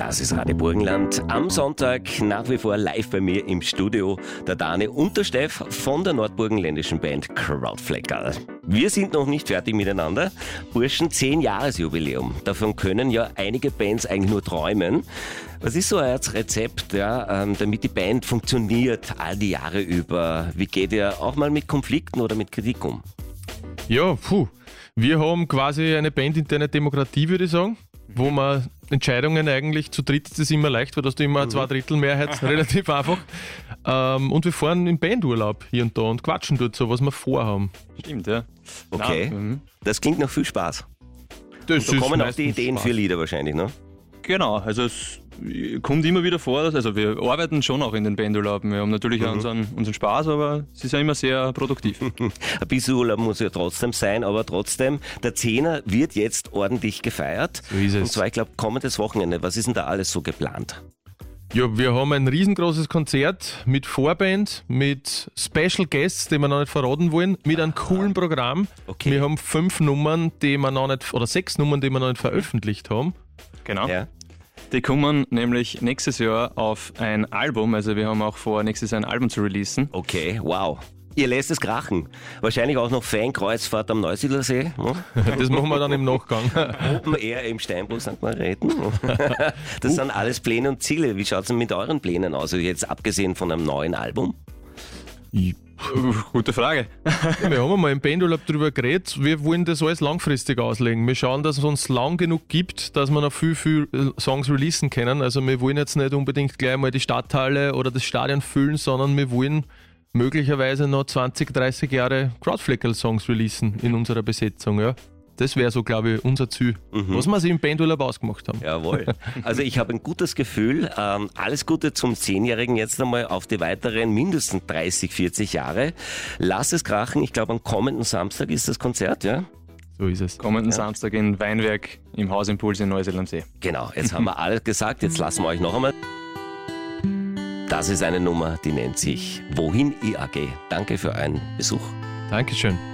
Das ist Radio Burgenland. Am Sonntag nach wie vor live bei mir im Studio der Dani und der Steff von der nordburgenländischen Band Krautfleckerl. Wir sind noch nicht fertig miteinander. Burschen, 10-Jahres-Jubiläum. Davon können ja einige Bands eigentlich nur träumen. Was ist so euer Rezept, damit die Band funktioniert all die Jahre über? Wie geht ihr auch mal mit Konflikten oder mit Kritik um? Ja, wir haben quasi eine bandinterne Demokratie, würde ich sagen, wo man Entscheidungen eigentlich zu dritt ist das immer leicht, weil da hast du immer eine Zweidrittelmehrheit, relativ einfach. Und wir fahren in Bandurlaub hier und da und quatschen dort so, was wir vorhaben. Stimmt, ja. Okay, das klingt nach viel Spaß. Da kommen auch die Ideen für Lieder wahrscheinlich, ne? Genau, also es kommt immer wieder vor, also wir arbeiten schon auch in den Bandurlauben. Wir haben natürlich auch unseren Spaß, aber es ist ja immer sehr produktiv. Ein bisschen Urlaub muss ja trotzdem sein, aber trotzdem, der Zehner wird jetzt ordentlich gefeiert. So ist es. Und zwar, ich glaube, kommendes Wochenende. Was ist denn da alles so geplant? Ja, wir haben ein riesengroßes Konzert mit Vorband, mit Special Guests, die wir noch nicht verraten wollen, mit einem coolen Programm. Okay. Wir haben 5 Nummern, die wir noch nicht, oder 6 Nummern, die wir noch nicht veröffentlicht haben. Genau. Ja. Die kommen nämlich nächstes Jahr auf ein Album, also wir haben auch vor, nächstes Jahr ein Album zu releasen. Okay, wow. Ihr lässt es krachen. Wahrscheinlich auch noch Fankreuzfahrt am Neusiedlersee. Ne? Das machen wir dann im Nachgang. Open Air im Steinbruch St. Margrethen. Das sind alles Pläne und Ziele. Wie schaut es denn mit euren Plänen aus? Also jetzt abgesehen von einem neuen Album? Gute Frage. Wir haben einmal im Bandurlaub darüber geredet, wir wollen das alles langfristig auslegen. Wir schauen, dass es uns lang genug gibt, dass wir noch viel Songs releasen können. Also wir wollen jetzt nicht unbedingt gleich mal die Stadthalle oder das Stadion füllen, sondern wir wollen möglicherweise noch 20, 30 Jahre Krautfleckerl-Songs releasen in unserer Besetzung. Ja. Das wäre so, glaube ich, unser Ziel, was wir sich im Bandurlaub ausgemacht haben. Jawohl. Also ich habe ein gutes Gefühl. Alles Gute zum 10-Jährigen jetzt einmal auf die weiteren mindestens 30, 40 Jahre. Lass es krachen. Ich glaube, am kommenden Samstag ist das Konzert, ja? So ist es. Kommenden Samstag in Weinberg im Hausimpuls in Neusiedl am See. Genau, jetzt haben wir alles gesagt. Jetzt lassen wir euch noch einmal. Das ist eine Nummer, die nennt sich Wohin IAG. Danke für euren Besuch. Dankeschön.